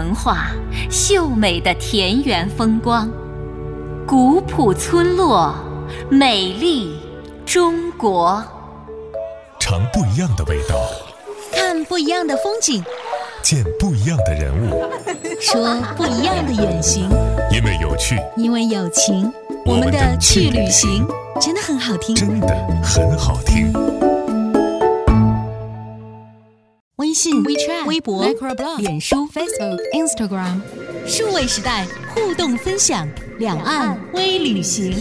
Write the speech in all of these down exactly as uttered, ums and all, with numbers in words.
文化，秀美的田园风光，古朴村落，美丽中国。 尝不一样的味道， 看不一样的风景， 见不一样的人物， 说不一样的远行。 因为有趣， 因为有情，我们的去旅行真的很好听， 真的很好听。 微信、WeChat、微博、脸书、 Facebook、Instagram， 数位时代，互动分享，两岸微旅行。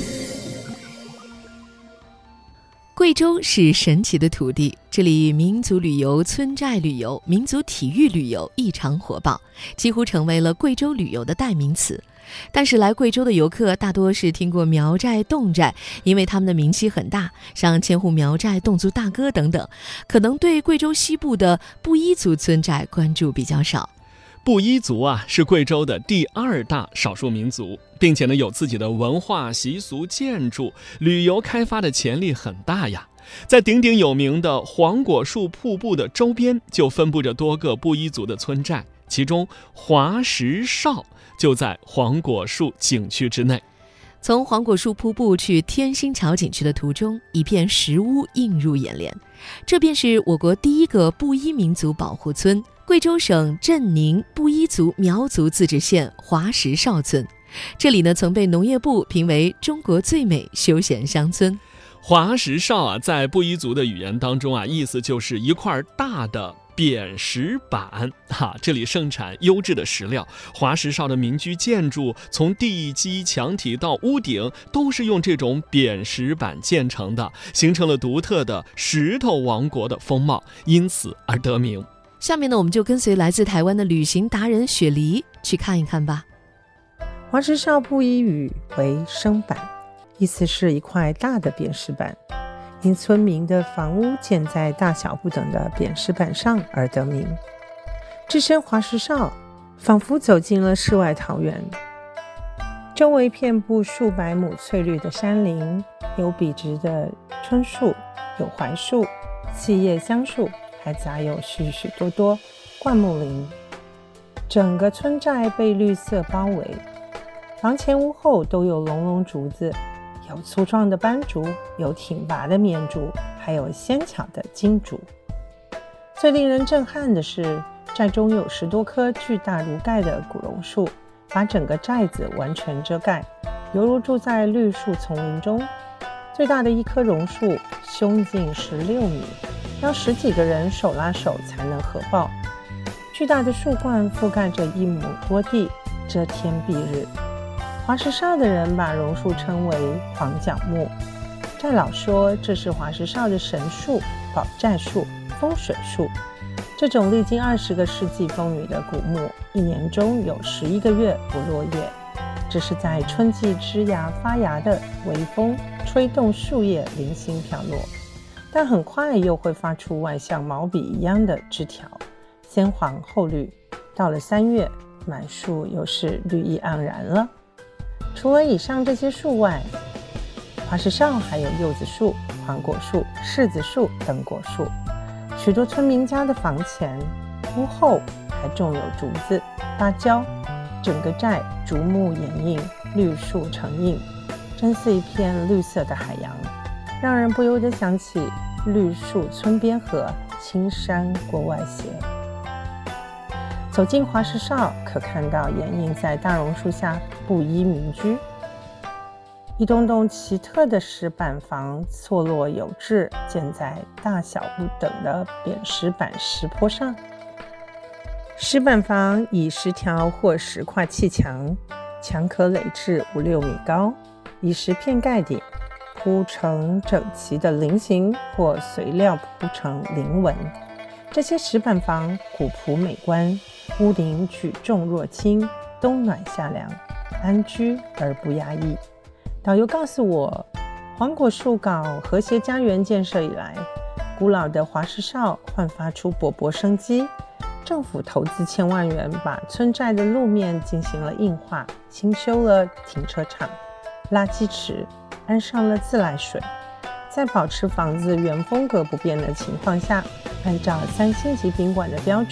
贵州是神奇的土地，这里民族旅游、村寨旅游、民族体育旅游异常火爆，几乎成为了贵州旅游的代名词。但是来贵州的游客大多是听过苗寨、侗寨，因为他们的名气很大，像千户苗寨、侗族大哥等等，可能对贵州西部的布依族村寨关注比较少。 布依族啊，是贵州的第二大少数民族，并且呢有自己的文化习俗、建筑，旅游开发的潜力很大呀。在鼎鼎有名的黄果树瀑布的周边，就分布着多个布依族的村寨，其中华石哨就在黄果树景区之内。 从黄果树瀑布去天星桥景区的途中，一片石屋映入眼帘，这便是我国第一个布依民族保护村——贵州省镇宁布依族苗族自治县华石哨村。这里呢，曾被农业部评为中国最美休闲乡村。 华石哨啊，在布依族的语言当中啊，意思就是一块大的扁石板哈，这里盛产优质的石料。华石哨的民居建筑，从地基、墙体到屋顶，都是用这种扁石板建成的，形成了独特的石头王国的风貌，因此而得名。 下面呢，我们就跟随来自台湾的旅行达人雪梨去看一看吧。 华石哨布依语为生板，意思是一块大的扁石板，因村民的房屋建在大小不等的扁石板上而得名。置身华石哨，仿佛走进了世外桃源，周围遍布数百亩翠绿的山林，有笔直的椿树，有槐树、细叶香树，还杂有许许多多灌木林。整个村寨被绿色包围，房前屋后都有隆隆竹子，有粗壮的斑竹，有挺拔的棉竹，还有纤巧的金竹。最令人震撼的是，寨中有十多棵巨大如盖的古榕树，把整个寨子完全遮盖，犹如住在绿树丛林中。最大的一棵榕树胸径十六米，要十几个人手拉手才能合抱。巨大的树冠覆盖着一亩多地，遮天蔽日。华石哨的人把榕树称为黄角木，寨老说这是华石哨的神树、保寨树、风水树。这种历经二十个世纪风雨的古木，一年中有十一个月不落叶，这是在春季枝芽发芽的微风吹动树叶零星飘落，但很快又会发出外像毛笔一样的枝条，先黄后绿，到了三月，满树又是绿意盎然了。除了以上这些树外，华石哨还有柚子树、黄果树、柿子树等果树。许多村民家的房前、屋后还种有竹子、芭蕉，整个寨竹木掩映，绿树成荫，真似一片绿色的海洋，让人不由得想起绿树村边合，青山郭外斜。走进华石哨，可看到掩映在大榕树下布依民居，一栋栋奇特的石板房错落有致，建在大小不等的扁石板石坡上。石板房以石条或石块砌墙，墙可垒至五六米高，以石片盖顶，铺成整齐的菱形或随料铺成菱纹。这些石板房古朴美观，屋顶举重若轻，冬暖夏凉，安居而不压抑。导游告诉我，黄果树搞和谐家园建设以来，古老的华石哨焕发出勃勃生机。政府投资千万元，把村寨的路面进行了硬化，新修了停车场、垃圾池，安上了自来水。在保持房子原风格不变的情况下，按照三星级宾馆的标准，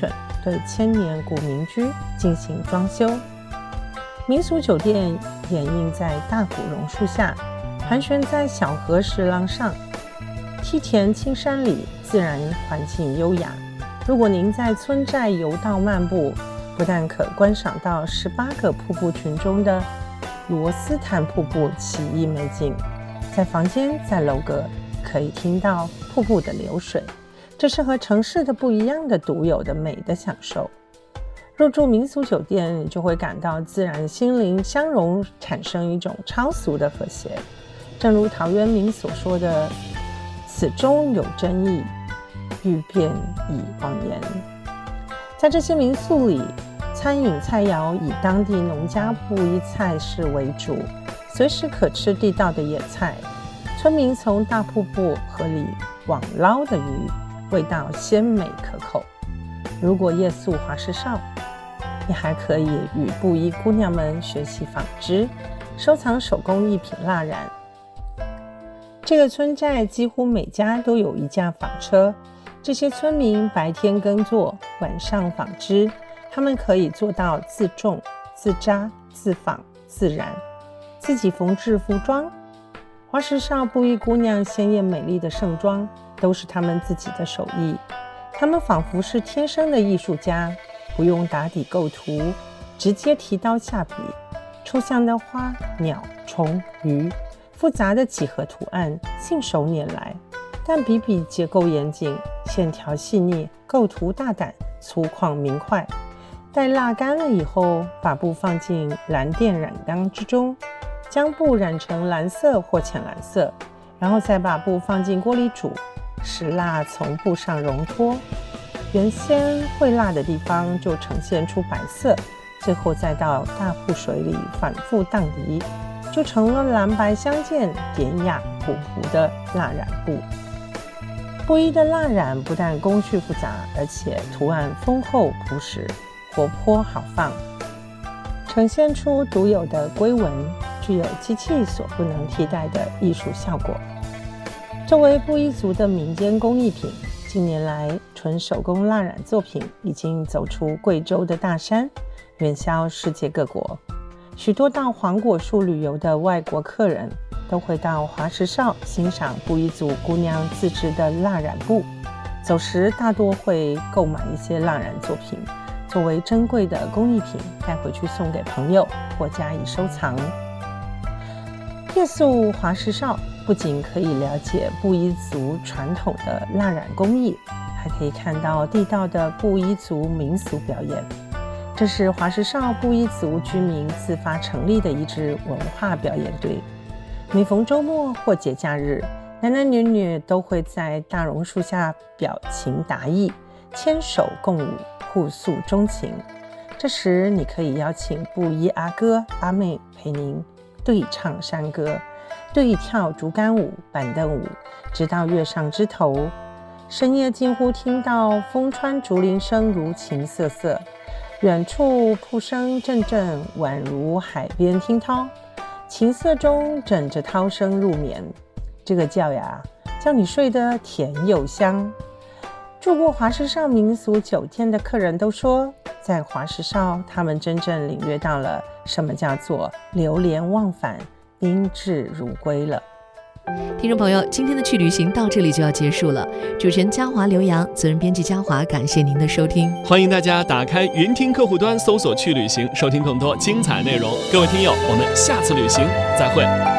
对千年古民居进行装修。民俗酒店掩映在大古榕树下，盘旋在小河石廊上，梯田青山里，自然环境优雅。如果您在村寨游道漫步，不但可观赏到十八个瀑布群中的罗斯坦瀑布奇异美景，在房间在楼阁可以听到瀑布的流水，这是和城市的不一样的独有的美的享受。入住民俗酒店，你就会感到自然心灵相融，产生一种超俗的和谐。正如陶渊明所说的，此中有真意，欲辨已忘言。在这些民宿里，餐饮菜肴以当地农家布依菜式为主，随时可吃地道的野菜。村民从大瀑布河里网捞的鱼，味道鲜美可口。如果夜宿华石哨，你还可以与布依姑娘们学习纺织，收藏手工艺品蜡染。这个村寨几乎每家都有一架纺车，这些村民白天耕作，晚上纺织，他们可以做到自种、自扎、自纺、自染，自己缝制服装。华石哨布依姑娘鲜艳美丽的盛装，都是他们自己的手艺。他们仿佛是天生的艺术家，不用打底构图，直接提刀下笔，抽象的花、鸟、虫、鱼，复杂的几何图案信手拈来，但笔笔结构严谨，线条细腻，构图大胆，粗犷明快。待蜡干了以后，把布放进蓝靛染缸之中，将布染成蓝色或浅蓝色，然后再把布放进锅里煮，使蜡从布上溶脱，原先会蜡的地方就呈现出白色，最后再到大瀑水里反复荡涤，就成了蓝白相间、典雅朴朴的蜡染布。布依的蜡染不但工序复杂，而且图案丰厚朴实，活泼豪放，呈现出独有的龟纹，具有机器所不能替代的艺术效果。作为布依族的民间工艺品，近年来纯手工蜡染作品已经走出贵州的大山，远销世界各国。许多到黄果树旅游的外国客人都会到华石哨欣赏布依族姑娘自制的蜡染布，走时大多会购买一些蜡染作品，作为珍贵的工艺品带回去送给朋友或加以收藏。夜宿华石哨不仅可以了解布依族传统的蜡染工艺，还可以看到地道的布依族民俗表演。这是华石哨布依族居民自发成立的一支文化表演队。每逢周末或节假日，男男女女都会在大榕树下表情达意，牵手共舞，互诉衷情。这时你可以邀请布依阿哥阿妹陪您对唱山歌，对跳竹竿舞、板凳舞，直到月上枝头。深夜近乎听到风穿竹林声如琴瑟瑟，远处瀑声阵阵，宛如海边听涛。琴瑟中枕着涛声入眠，这个觉呀，叫你睡得甜又香。住过华石哨民俗酒店的客人都说，在华石哨他们真正领略到了什么叫做流连忘返、宾至如归了。 听众朋友，今天的去旅行到这里就要结束了。主持人嘉华、刘洋，责任编辑嘉华，感谢您的收听。 欢迎大家打开云听客户端，搜索去旅行，收听更多精彩内容。各位听友，我们下次旅行再会。